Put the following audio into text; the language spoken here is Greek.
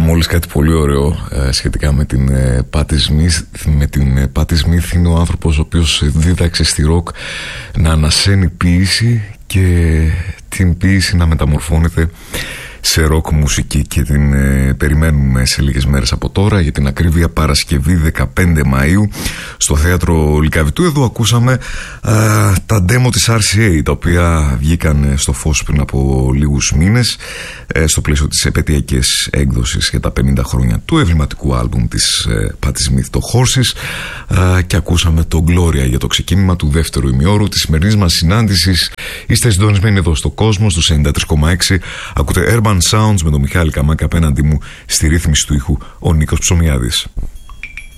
μόλις κάτι πολύ ωραίο σχετικά με την Patti Smith. Με την Patti Smith είναι ο άνθρωπος ο οποίος δίδαξε στη ροκ να ανασένει ποίηση και την ποίηση να μεταμορφώνεται σε ροκ μουσική, και την περιμένουμε σε λίγες μέρες από τώρα, για την ακρίβεια Παρασκευή 15 Μαΐου στο Θέατρο Λυκαβητού. Εδώ ακούσαμε τα demo της RCA, τα οποία βγήκαν στο φως πριν από λίγους μήνες στο πλαίσιο της επαιτειακής έκδοσης για τα 50 χρόνια του εμβληματικού άλμπουμ της Patti Smith, το Horses, και ακούσαμε το Gloria για το ξεκίνημα του δεύτερου ημιώρου της σημερινής μας συνάντησης. Είστε συντονισμένοι εδώ στο κόσμο, στους 93,6. Ακούτε Urban Sounds με τον Μιχάλη Καμάκη, απέναντι μου στη ρύθμιση του ήχου ο Νίκος Ψωμιάδης.